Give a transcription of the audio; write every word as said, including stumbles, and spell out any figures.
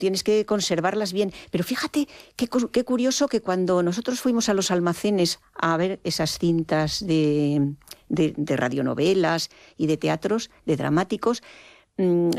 tienes que conservarlas bien. Pero fíjate qué, qué curioso que cuando nosotros fuimos a los almacenes a ver esas cintas de, de, de radionovelas y de teatros, de dramáticos,